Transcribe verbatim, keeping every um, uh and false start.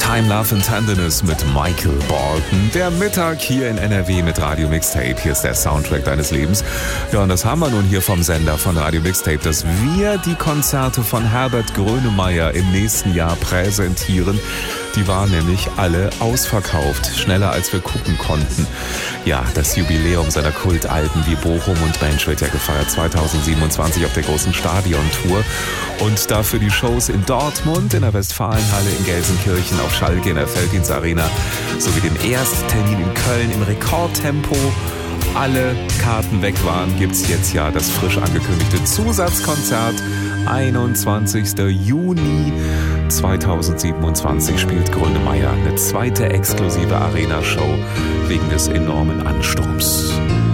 Time, Love and Tenderness mit Michael Bolton. Der Mittag hier in N R W mit Radio Mixtape. Hier ist der Soundtrack deines Lebens. Ja, und das haben wir nun hier vom Sender von Radio Mixtape, dass wir die Konzerte von Herbert Grönemeyer im nächsten Jahr präsentieren. Die waren nämlich alle ausverkauft, schneller als wir gucken konnten. Ja, das Jubiläum seiner Kultalben wie Bochum und Mensch wird ja gefeiert zweitausendsiebenundzwanzig auf der großen Stadiontour. Und dafür die Shows in Dortmund, in der Westfalenhalle, in Gelsenkirchen, auf Schalke, in der Veltins Arena, sowie den Ersttermin in Köln im Rekordtempo. Alle Karten weg waren, gibt's jetzt ja das frisch angekündigte Zusatzkonzert. einundzwanzigster Juni zweitausendsiebenundzwanzig spielt Grönemeyer eine zweite exklusive Arena-Show wegen des enormen Ansturms.